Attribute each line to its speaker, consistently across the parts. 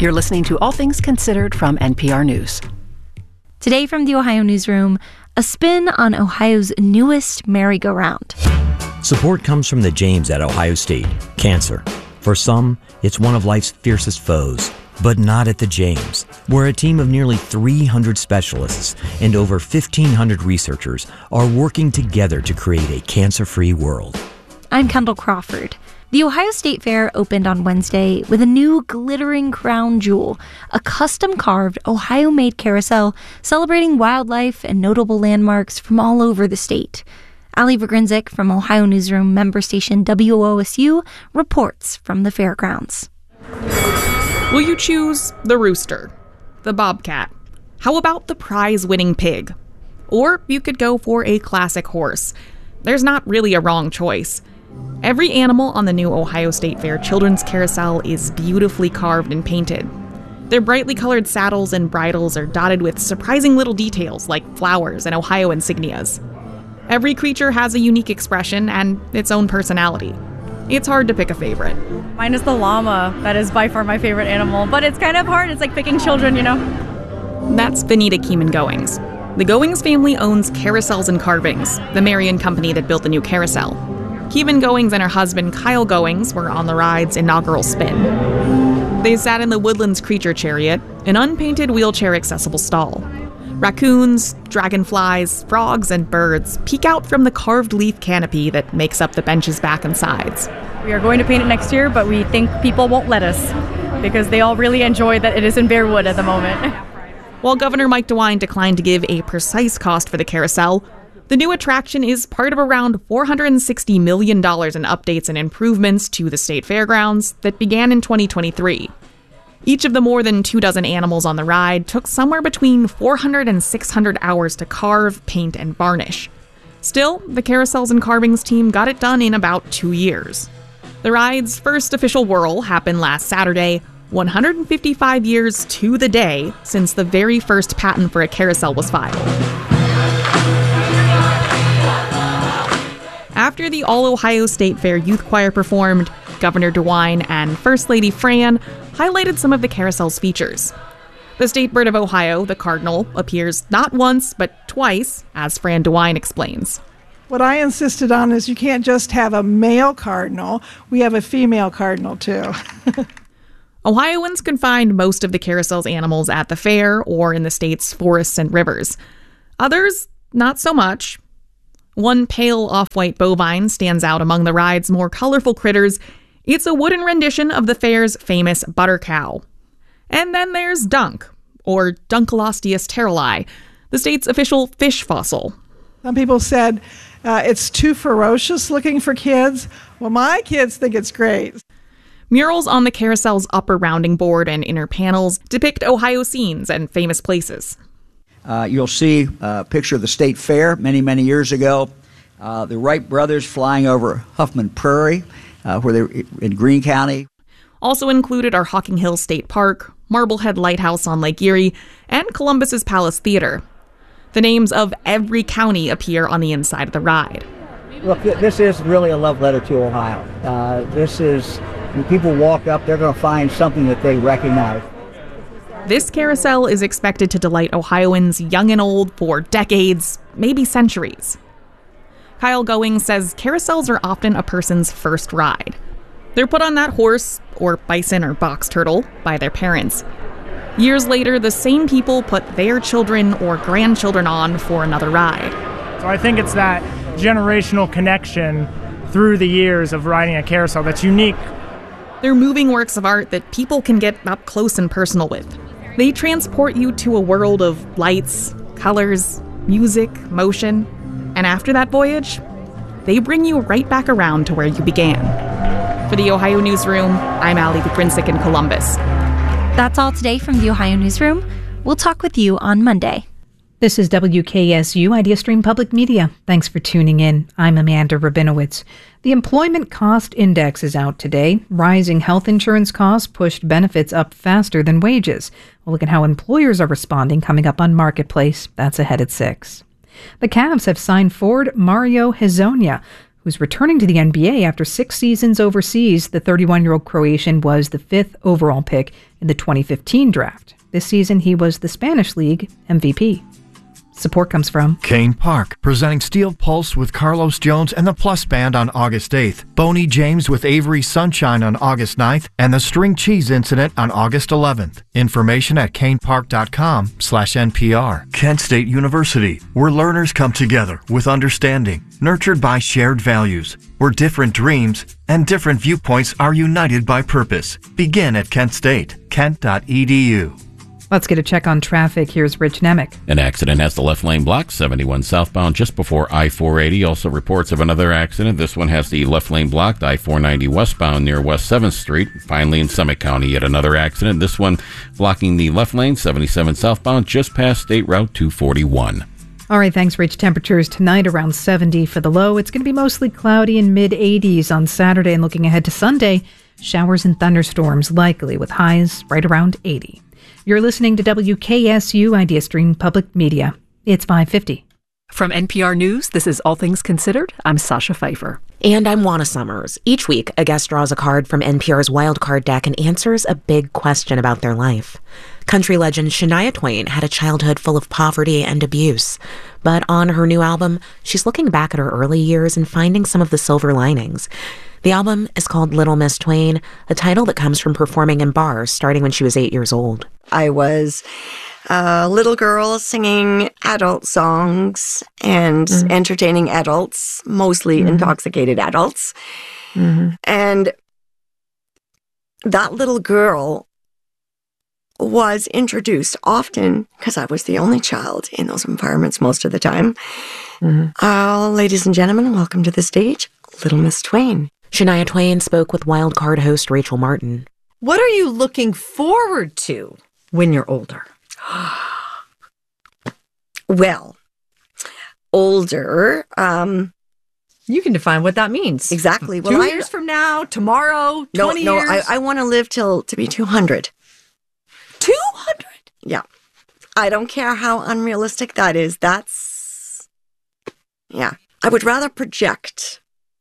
Speaker 1: You're listening to All Things Considered from NPR News.
Speaker 2: Today from the Ohio Newsroom, a spin on Ohio's newest merry-go-round.
Speaker 3: Support comes from the James at Ohio State. Cancer. For some, it's one of life's fiercest foes. But not at the James, where a team of nearly 300 specialists and over 1,500 researchers are working together to create a cancer-free world.
Speaker 2: I'm Kendall Crawford. The Ohio State Fair opened on Wednesday with a new glittering crown jewel, a custom-carved Ohio-made carousel celebrating wildlife and notable landmarks from all over the state. Ali Vagrinzik from Ohio Newsroom member station WOSU reports from the fairgrounds.
Speaker 4: Will you choose the rooster, the bobcat? How about the prize-winning pig? Or you could go for a classic horse. There's not really a wrong choice. Every animal on the new Ohio State Fair Children's Carousel is beautifully carved and painted. Their brightly colored saddles and bridles are dotted with surprising little details like flowers and Ohio insignias. Every creature has a unique expression and its own personality. It's hard to pick a favorite.
Speaker 5: Mine is the llama. That is by far my favorite animal, but it's kind of hard. It's like picking children, you know?
Speaker 4: That's Vanita Keeman-Goings. The Goings family owns Carousels and Carvings, the Marion company that built the new carousel. Keeman-Goings and her husband, Kyle Goings, were on the ride's inaugural spin. They sat in the Woodlands Creature Chariot, an unpainted wheelchair-accessible stall. Raccoons, dragonflies, frogs, and birds peek out from the carved leaf canopy that makes up the bench's back and sides.
Speaker 5: We are going to paint it next year, but we think people won't let us because they all really enjoy that it is in bare wood at the moment.
Speaker 4: While Governor Mike DeWine declined to give a precise cost for the carousel, the new attraction is part of around $460 million in updates and improvements to the state fairgrounds that began in 2023. Each of the more than 24 animals on the ride took somewhere between 400 and 600 hours to carve, paint, and varnish. Still, the Carousels and Carvings team got it done in about 2 years. The ride's first official whirl happened last Saturday, 155 years to the day since the very first patent for a carousel was filed. After the All-Ohio State Fair Youth Choir performed, Governor DeWine and First Lady Fran highlighted some of the carousel's features. The state bird of Ohio, the cardinal, appears not once, but twice, as Fran DeWine explains.
Speaker 6: What I insisted on is you can't just have a male cardinal, we have a female cardinal too.
Speaker 4: Ohioans can find most of the carousel's animals at the fair or in the state's forests and rivers. Others, not so much. One pale off-white bovine stands out among the ride's more colorful critters. It's a wooden rendition of the fair's famous butter cow. And then there's Dunk, or Dunkleosteus terrelli, the state's official fish fossil.
Speaker 6: Some people said it's too ferocious looking for kids. Well, my kids think it's great.
Speaker 4: Murals on the carousel's upper rounding board and inner panels depict Ohio scenes and famous places.
Speaker 7: You'll see a picture of the state fair many, many years ago. The Wright brothers flying over Huffman Prairie, where they're in Greene County.
Speaker 4: Also included are Hocking Hills State Park, Marblehead Lighthouse on Lake Erie, and Columbus's Palace Theater. The names of every county appear on the inside of the ride.
Speaker 8: Look, this is really a love letter to Ohio. This is, when people walk up, they're going to find something that they recognize.
Speaker 4: This carousel is expected to delight Ohioans young and old for decades, maybe centuries. Kyle Goings says carousels are often a person's first ride. They're put on that horse, or bison or box turtle, by their parents. Years later, the same people put their children or grandchildren on for another ride.
Speaker 9: So I think it's that generational connection through the years of riding a carousel that's unique.
Speaker 4: They're moving works of art that people can get up close and personal with. They transport you to a world of lights, colors, music, motion, and after that voyage, they bring you right back around to where you began. For the Ohio Newsroom, I'm Ali Vagrinzik in Columbus.
Speaker 2: That's all today from the Ohio Newsroom. We'll talk with you on Monday.
Speaker 10: This is WKSU IdeaStream Public Media. Thanks for tuning in. I'm Amanda Rabinowitz. The Employment Cost Index is out today. Rising health insurance costs pushed benefits up faster than wages. We'll look at how employers are responding coming up on Marketplace. That's ahead at 6. The Cavs have signed forward Mario Hezonja, who's returning to the NBA after 6 seasons overseas. The 31-year-old Croatian was the 5th overall pick in the 2015 draft. This season, he was the Spanish League MVP. Support comes from
Speaker 11: Kane Park, presenting Steel Pulse with Carlos Jones and the Plus Band on August 8th, Boney James with Avery Sunshine on August 9th, and the String Cheese Incident on August 11th. Information at kanepark.com/NPR. Kent State University, where learners come together with understanding, nurtured by shared values, where different dreams and different viewpoints are united by purpose. Begin at Kent State, kent.edu.
Speaker 10: Let's get a check on traffic. Here's Rich Nemec.
Speaker 12: An accident has the left lane blocked, 71 southbound just before I-480. Also reports of another accident. This one has the left lane blocked, I-490 westbound near West 7th Street. Finally, in Summit County, yet another accident. This one blocking the left lane, 77 southbound just past State Route 241.
Speaker 10: All right, thanks, Rich. Temperatures tonight around 70 for the low. It's going to be mostly cloudy in mid-80s on Saturday. And looking ahead to Sunday, showers and thunderstorms likely with highs right around 80. You're listening to WKSU Idea Stream Public Media. It's 5:50.
Speaker 1: From NPR News, this is All Things Considered. I'm Sasha Pfeiffer.
Speaker 13: And I'm Juana Summers. Each week, a guest draws a card from NPR's Wildcard deck and answers a big question about their life. Country legend Shania Twain had a childhood full of poverty and abuse. But on her new album, she's looking back at her early years and finding some of the silver linings. The album is called Little Miss Twain, a title that comes from performing in bars starting when she was 8 years old.
Speaker 14: I was a little girl singing adult songs and entertaining adults, mostly intoxicated adults. And that little girl was introduced often, because I was the only child in those environments most of the time. Ladies and gentlemen, welcome to the stage, Little Miss Twain.
Speaker 13: Shania Twain spoke with Wildcard host Rachel Martin.
Speaker 15: What are you looking forward to when you're older?
Speaker 14: Well, older.
Speaker 15: You can define what that means.
Speaker 14: Exactly. Well,
Speaker 15: 2 years from now, tomorrow, 20 years?
Speaker 14: No, I want to live to be 200.
Speaker 15: 200?
Speaker 14: Yeah. I don't care how unrealistic that is. Yeah. I would rather project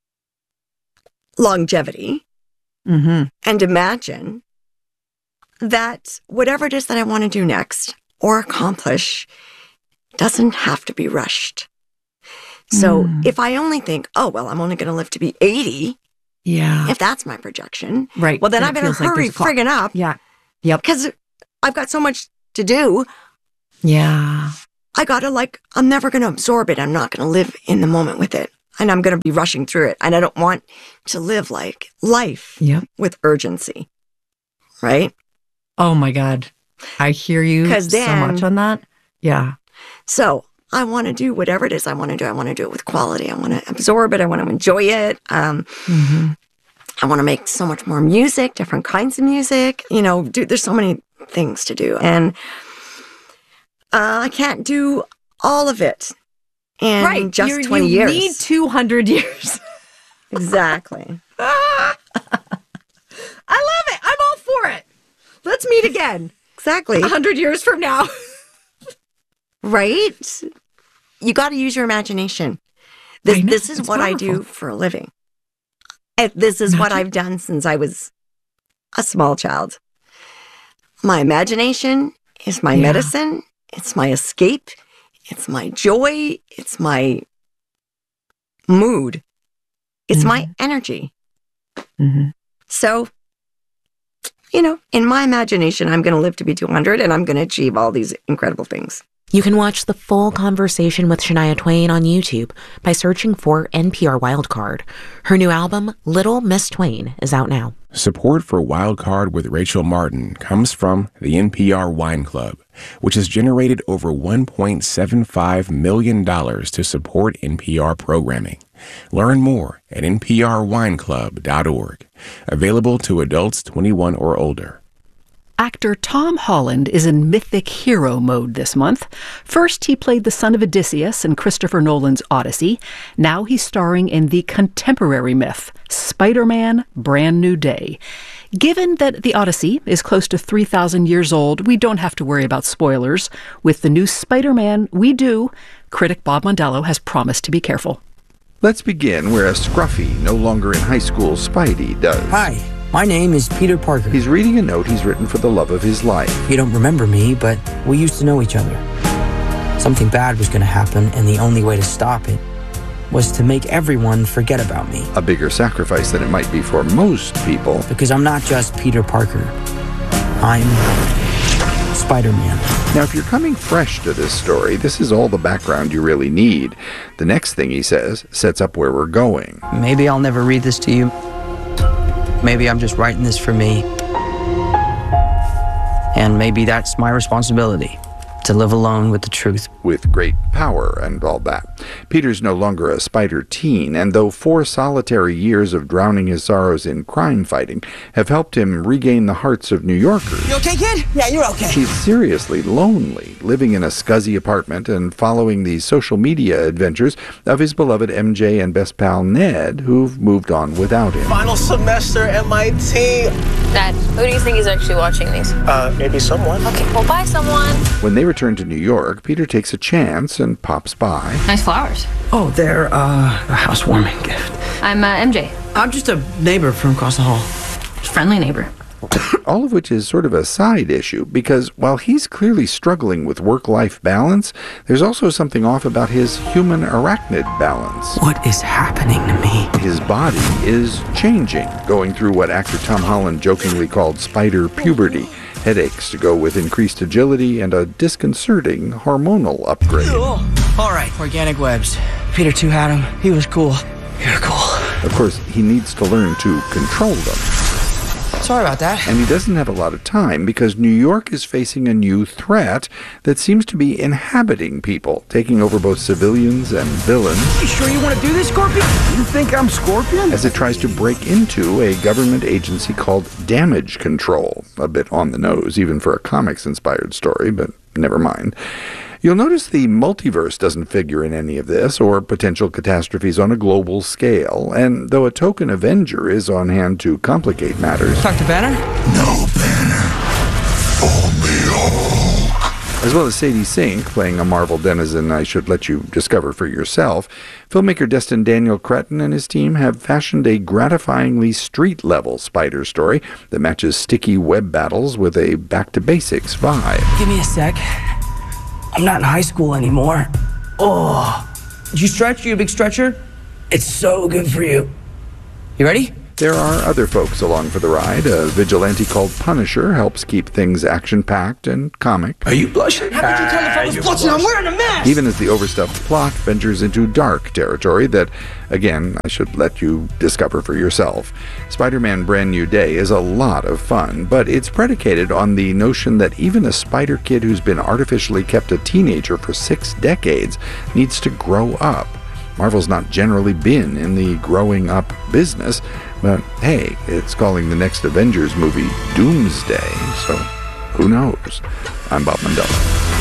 Speaker 14: longevity and imagine that whatever it is that I want to do next or accomplish doesn't have to be rushed. So if I only think, oh, well, I'm only going to live to be 80, if that's my projection,
Speaker 15: right?
Speaker 14: Well, then I better hurry friggin' up.
Speaker 15: Yeah. Yep.
Speaker 14: Because I've got so much to do.
Speaker 15: Yeah.
Speaker 14: I got to I'm never going to absorb it. I'm not going to live in the moment with it. And I'm going to be rushing through it. And I don't want to live like life with urgency. Right?
Speaker 15: Oh, my God. I hear you so much on that. Yeah.
Speaker 14: So I want to do whatever it is I want to do. I want to do it with quality. I want to absorb it. I want to enjoy it. I want to make so much more music, different kinds of music. There's so many things to do. And I can't do all of it in just 20 years.
Speaker 15: You need 200 years.
Speaker 14: Exactly.
Speaker 15: I love it. I'm all for it. Let's meet again.
Speaker 14: Exactly.
Speaker 15: 100 years from now.
Speaker 14: Right? You got to use your imagination. This is what I do for a living. This is what I've done since I was a small child. My imagination is my medicine. It's my escape. It's my joy. It's my mood. It's my energy. So, in my imagination, I'm going to live to be 200 and I'm going to achieve all these incredible things.
Speaker 13: You can watch the full conversation with Shania Twain on YouTube by searching for NPR Wildcard. Her new album, Little Miss Twain, is out now.
Speaker 16: Support for Wildcard with Rachel Martin comes from the NPR Wine Club, which has generated over $1.75 million to support NPR programming. Learn more at nprwineclub.org. Available to adults 21 or older.
Speaker 1: Actor Tom Holland is in mythic hero mode this month. First, he played the son of Odysseus in Christopher Nolan's Odyssey. Now he's starring in the contemporary myth, Spider-Man: Brand New Day. Given that the Odyssey is close to 3,000 years old, we don't have to worry about spoilers. With the new Spider-Man, we do. Critic Bob Mondello has promised to be careful.
Speaker 17: Let's begin where a scruffy, no longer in high school Spidey does.
Speaker 18: Hi, my name is Peter Parker.
Speaker 17: He's reading a note he's written for the love of his life.
Speaker 18: You don't remember me, but we used to know each other. Something bad was going to happen, and the only way to stop it was to make everyone forget about me.
Speaker 17: A bigger sacrifice than it might be for most people.
Speaker 18: Because I'm not just Peter Parker. I'm Spider-Man.
Speaker 17: Now, if you're coming fresh to this story, this is all the background you really need. The next thing he says sets up where we're going.
Speaker 18: Maybe I'll never read this to you. Maybe I'm just writing this for me. And maybe that's my responsibility, to live alone with the truth.
Speaker 17: With great power and all that. Peter's no longer a spider teen, and though 4 solitary years of drowning his sorrows in crime fighting have helped him regain the hearts of New Yorkers.
Speaker 18: You okay, kid? Yeah, you're okay.
Speaker 17: He's seriously lonely, living in a scuzzy apartment and following the social media adventures of his beloved MJ and best pal Ned, who've moved on without him.
Speaker 19: Final semester MIT.
Speaker 20: Dad, who do you think is actually watching these?
Speaker 19: Maybe someone.
Speaker 20: Okay, well, bye, someone.
Speaker 17: When they return to New York, Peter takes a chance and pops by.
Speaker 20: Nice flowers.
Speaker 18: Oh, they're a housewarming gift.
Speaker 20: I'm MJ.
Speaker 18: I'm just a neighbor from across the hall.
Speaker 20: Friendly neighbor.
Speaker 17: All of which is sort of a side issue, because while he's clearly struggling with work-life balance, there's also something off about his human arachnid balance.
Speaker 18: What is happening to me?
Speaker 17: His body is changing, going through what actor Tom Holland jokingly called spider puberty. Headaches to go with increased agility and a disconcerting hormonal upgrade.
Speaker 18: All right, organic webs. Peter 2 had him. He was cool. You're cool.
Speaker 17: Of course, he needs to learn to control them.
Speaker 18: Sorry about that.
Speaker 17: And he doesn't have a lot of time because New York is facing a new threat that seems to be inhabiting people, taking over both civilians and villains.
Speaker 18: You sure you want to do this, Scorpion?
Speaker 17: You think I'm Scorpion? As it tries to break into a government agency called Damage Control. A bit on the nose, even for a comics-inspired story, but never mind. You'll notice the multiverse doesn't figure in any of this, or potential catastrophes on a global scale, and though a token Avenger is on hand to complicate matters...
Speaker 18: Talk to Banner?
Speaker 17: No, Banner. Only Hulk. As well as Sadie Sink, playing a Marvel denizen I should let you discover for yourself, filmmaker Destin Daniel Cretton and his team have fashioned a gratifyingly street-level spider story that matches sticky web battles with a back-to-basics vibe.
Speaker 18: Give me a sec. I'm not in high school anymore. Oh, did you stretch? You a big stretcher? It's so good for you. You ready?
Speaker 17: There are other folks along for the ride. A vigilante called Punisher helps keep things action-packed and comic.
Speaker 18: Are you blushing? How could you tell if I was blushing? I'm wearing a mask!
Speaker 17: Even as the overstuffed plot ventures into dark territory that, again, I should let you discover for yourself. Spider-Man Brand New Day is a lot of fun, but it's predicated on the notion that even a spider kid who's been artificially kept a teenager for 6 decades needs to grow up. Marvel's not generally been in the growing up business, but hey, it's calling the next Avengers movie Doomsday, so who knows? I'm Bob Mandela.